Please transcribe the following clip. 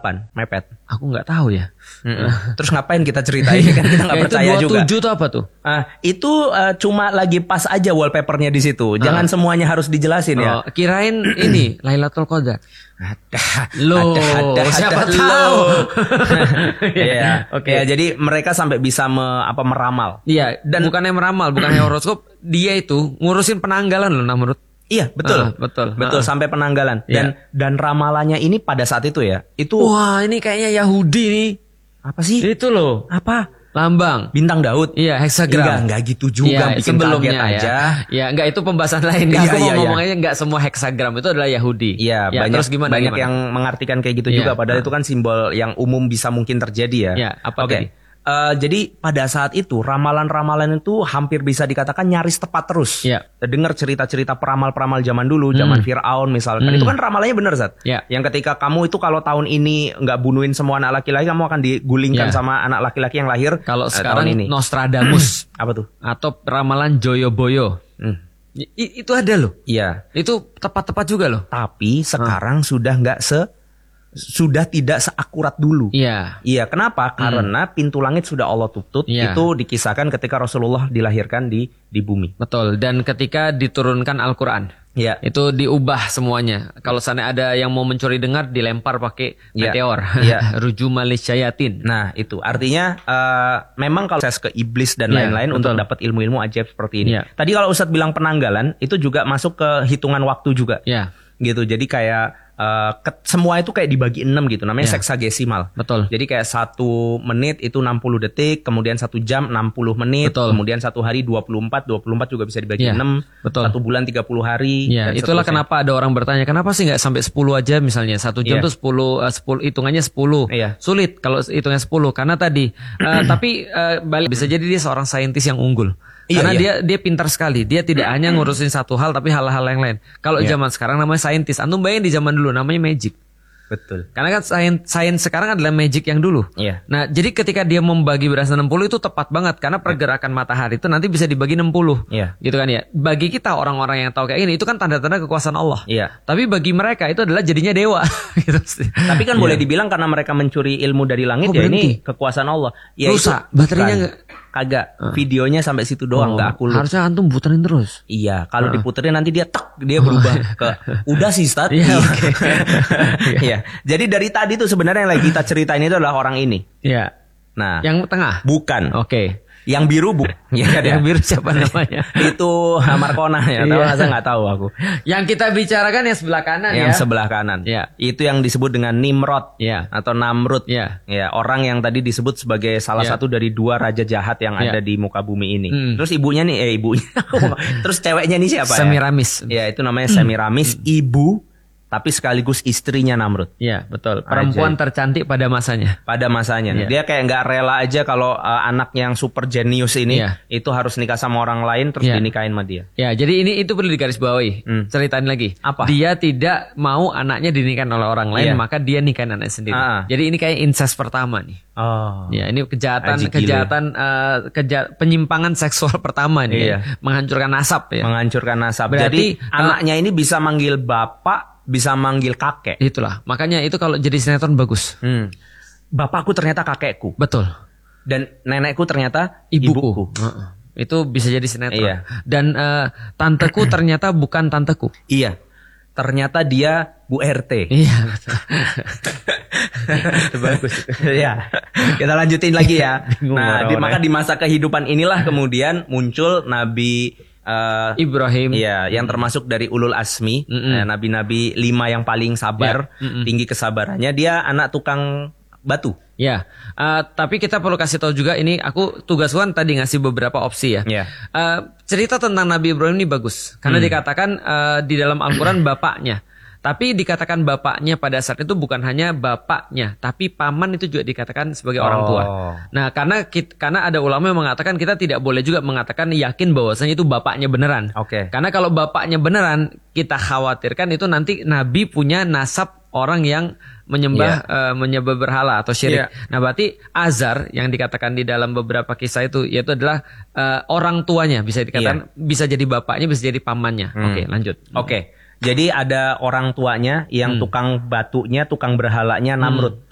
kapan? Mepet. Aku nggak tahu ya. Terus ngapain kita ceritain kan kita nggak percaya juga. Itu 27 tuh apa tuh? Itu cuma lagi pas aja wallpapernya di situ. Jangan semuanya harus dijelasin ya. Kirain ini Lailatul Qadar. Ada, siapa tahu. Iya. Oke. Ya, jadi mereka sampai bisa meramal. Iya. Dan bukannya meramal, bukannya horoskop. Dia itu ngurusin penanggalan loh, Namrud. Iya, betul. Betul sampai penanggalan. Dan ramalannya ini pada saat itu ya. Wah, ini kayaknya Yahudi nih. Apa sih? Itu loh. Apa? Lambang. Bintang Daud. Iya, heksagram. Enggak gitu juga, bikin kaget aja. Ya, enggak, itu pembahasan lain. Aku mau ngomongnya enggak semua heksagram itu adalah Yahudi. Iya, terus gimana? Yang mengartikan kayak gitu juga. Padahal itu kan simbol yang umum bisa mungkin terjadi ya. Iya, apa tadi? Jadi pada saat itu ramalan-ramalan itu hampir bisa dikatakan nyaris tepat terus. Dengar cerita-cerita peramal-peramal zaman dulu, zaman Fir'aun misalkan, itu kan ramalannya benar, Zat. Yang ketika kamu itu kalau tahun ini nggak bunuhin semua anak laki-laki, kamu akan digulingkan sama anak laki-laki yang lahir. Kalau sekarang ini Nostradamus apa tuh? Atau ramalan Joyoboyo. Itu ada loh. Iya. Itu tepat-tepat juga loh. Tapi sekarang sudah tidak seakurat dulu. Iya, kenapa? Karena pintu langit sudah Allah tutup. Itu dikisahkan ketika Rasulullah dilahirkan di bumi. Betul. Dan ketika diturunkan Al-Qur'an. Itu diubah semuanya. Kalau sana ada yang mau mencuri dengar, dilempar pakai meteor. Rujumalis syayatin. Nah, itu artinya memang kalau saya ke iblis dan lain-lain untuk dapat ilmu-ilmu ajaib seperti ini. Tadi kalau Ustadz bilang penanggalan, itu juga masuk ke hitungan waktu juga. Gitu. Jadi kayak semua itu kayak dibagi 6 gitu, namanya seksagesimal. Betul. Jadi kayak 1 menit itu 60 detik, kemudian 1 jam 60 menit, kemudian 1 hari 24 juga bisa dibagi 6. Betul. 1 bulan 30 hari. Dan itulah seterusnya. Kenapa ada orang bertanya, kenapa sih nggak sampai 10 aja misalnya 1 jam tuh 10 hitungannya 10. Sulit kalau hitungnya 10 karena tadi tapi balik bisa jadi dia seorang saintis yang unggul. Karena dia pintar sekali. Dia tidak hanya ngurusin satu hal tapi hal-hal yang lain. Kalau zaman sekarang namanya saintis. Antum bayangin di zaman dulu namanya magic. Betul. Karena kan sains sekarang adalah magic yang dulu. Nah, jadi ketika dia membagi berdasarkan 60 itu tepat banget karena pergerakan matahari itu nanti bisa dibagi 60. Gitu kan ya. Bagi kita orang-orang yang tahu kayak ini itu kan tanda-tanda kekuasaan Allah. Tapi bagi mereka itu adalah jadinya dewa gitu. Tapi kan boleh dibilang karena mereka mencuri ilmu dari langit ini kekuasaan Allah. Rusak baterainya kagak. Videonya sampai situ doang, enggak aku. Harusnya antum puterin terus. Iya, kalau diputerin nanti dia berubah ke udah sih, Ustaz. Iya. Jadi dari tadi tuh sebenarnya yang lagi kita ceritain itu adalah orang ini. Nah, yang tengah? Bukan. Yang biru yang biru siapa namanya? Itu Markona ya. Tahu nggak tahu aku. Yang kita bicarakan yang sebelah kanan Yang sebelah kanan. Itu yang disebut dengan Nimrod atau Namrud. Orang yang tadi disebut sebagai salah satu dari 2 raja jahat yang ada di muka bumi ini. Terus ibunya nih terus ceweknya nih siapa? Semiramis. Itu namanya Semiramis, ibu tapi sekaligus istrinya Namrud. Iya, betul. Perempuan tercantik pada masanya. Dia kayak nggak rela aja kalau anak yang super jenius ini itu harus nikah sama orang lain terus dinikahin sama dia. Jadi itu perlu digarisbawahi. Ceritain lagi. Apa? Dia tidak mau anaknya dinikahin oleh orang lain, maka dia nikahin anaknya sendiri. Jadi ini kayak incest pertama nih. Ini kejahatan penyimpangan seksual pertama nih. Menghancurkan nasab ya. Berarti jadi anaknya ini bisa manggil bapak, bisa manggil kakek. Itulah. Makanya itu kalau jadi sinetron bagus. Bapakku ternyata kakekku. Betul. Dan nenekku ternyata ibuku. Itu bisa jadi sinetron. Dan tanteku ternyata bukan tanteku. Ternyata dia Bu RT. Betul. Itu bagus. Kita lanjutin lagi ya. Maka di masa kehidupan inilah kemudian muncul Nabi Ibrahim, yang termasuk dari ulul asmi, nabi-nabi 5 yang paling sabar, tinggi kesabarannya. Dia anak tukang batu. Tapi kita perlu kasih tahu juga ini aku tugas Wan tadi ngasih beberapa opsi ya. Cerita tentang Nabi Ibrahim ini bagus karena dikatakan di dalam Al-Quran bapaknya. Tapi dikatakan bapaknya pada saat itu bukan hanya bapaknya, tapi paman itu juga dikatakan sebagai orang tua. Nah, karena ada ulama yang mengatakan kita tidak boleh juga mengatakan yakin bahwasanya itu bapaknya beneran. Karena kalau bapaknya beneran, kita khawatirkan itu nanti Nabi punya nasab orang yang menyembah berhala atau syirik. Nah, berarti Azar yang dikatakan di dalam beberapa kisah itu yaitu adalah orang tuanya, bisa dikatakan bisa jadi bapaknya, bisa jadi pamannya. Lanjut. Jadi ada orang tuanya yang tukang batunya, tukang berhalanya Namrud.